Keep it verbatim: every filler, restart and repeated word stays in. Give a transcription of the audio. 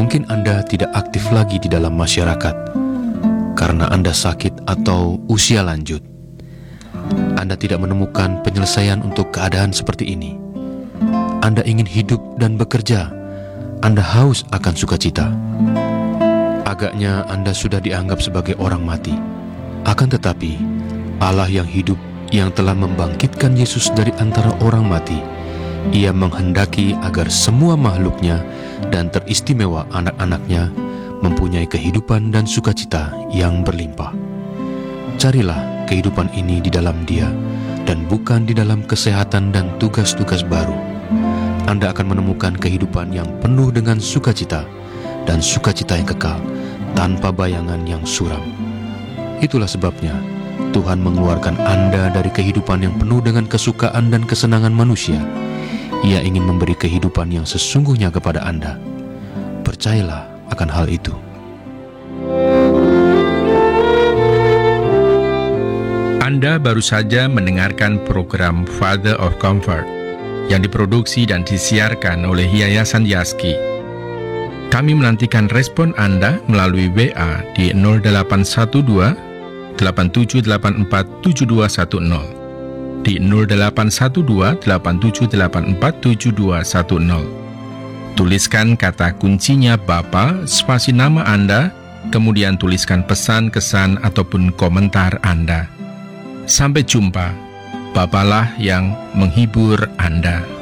Mungkin Anda tidak aktif lagi di dalam masyarakat karena Anda sakit atau usia lanjut. Anda tidak menemukan penyelesaian untuk keadaan seperti ini. Anda ingin hidup dan bekerja. Anda haus akan sukacita. Agaknya Anda sudah dianggap sebagai orang mati. Akan tetapi, Allah yang hidup, yang telah membangkitkan Yesus dari antara orang mati, Ia menghendaki agar semua makhluknya dan teristimewa anak-anaknya mempunyai kehidupan dan sukacita yang berlimpah. Carilah kehidupan ini di dalam Dia dan bukan di dalam kesehatan dan tugas-tugas baru. Anda akan menemukan kehidupan yang penuh dengan sukacita dan sukacita yang kekal tanpa bayangan yang suram. Itulah sebabnya Tuhan mengeluarkan Anda dari kehidupan yang penuh dengan kesukaan dan kesenangan manusia. Ia ingin memberi kehidupan yang sesungguhnya kepada Anda. Percayalah akan hal itu. Anda baru saja mendengarkan program Father of Comfort yang diproduksi dan disiarkan oleh Yayasan Yaski. Kami menantikan respon Anda melalui W A di nol delapan satu dua delapan tujuh delapan empat tujuh dua satu nol, di nol delapan satu dua delapan tujuh delapan empat tujuh dua satu nol. Tuliskan kata kuncinya Bapa, spasi nama Anda, kemudian tuliskan pesan, kesan, ataupun komentar Anda. Sampai jumpa. Bapalah yang menghibur Anda.